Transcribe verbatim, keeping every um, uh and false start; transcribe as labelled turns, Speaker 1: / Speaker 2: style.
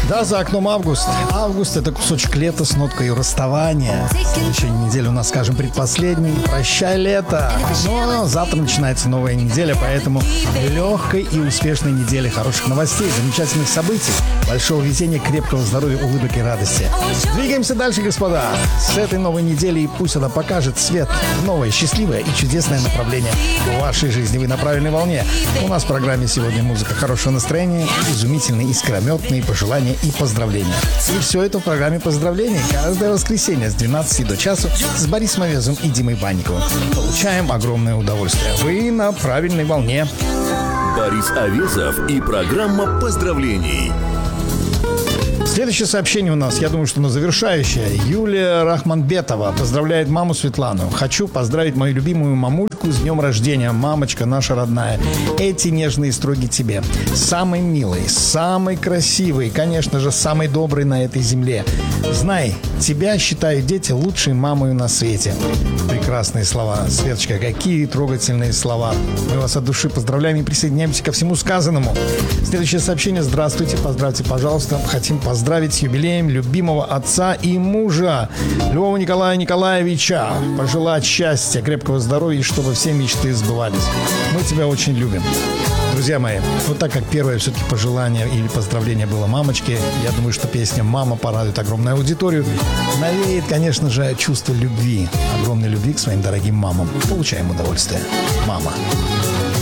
Speaker 1: Да, за окном август. Август — это кусочек лета с ноткой расставания. Следующая неделя у нас, скажем, предпоследний. Прощай, лето. Но завтра начинается новая неделя, поэтому легкой и успешной недели, хороших новостей, замечательных событий, большого везения, крепкого здоровья, улыбок и радости. Двигаемся дальше, господа. С этой новой недели и пусть она покажет свет в новое, счастливое и чудесное направление в вашей жизни. Вы на правильной волне. У нас в программе сегодня музыка хорошего настроения, изумительные, искрометные пожелания и поздравления. И все это в программе поздравлений. Каждое воскресенье с двенадцати до часу с Борисом Овезом и Димой Банниковым. Получаем огромное удовольствие. Вы на правильной волне.
Speaker 2: Борис Овезов и программа поздравлений.
Speaker 1: Следующее сообщение у нас, я думаю, что оно завершающее. Юлия Рахманбетова поздравляет маму Светлану. Хочу поздравить мою любимую мамульку с днем рождения. Мамочка наша родная. Эти нежные строги тебе. Самый милый, самый красивый, конечно же, самый добрый на этой земле. Знай, тебя считают дети лучшей мамой на свете. Прекрасные слова. Светочка, какие трогательные слова. Мы вас от души поздравляем и присоединяемся ко всему сказанному. Следующее сообщение. Здравствуйте, поздравьте, пожалуйста. Хотим поздравить с юбилеем любимого отца и мужа Львова Николая Николаевича. Пожелать счастья, крепкого здоровья и чтобы все мечты сбывались. Мы тебя очень любим. Друзья мои, вот так как первое все-таки пожелание или поздравление было мамочке, я думаю, что песня «Мама» порадует огромную аудиторию. Навеет, конечно же, чувство любви, огромной любви к своим дорогим мамам. Получаем удовольствие. Мама.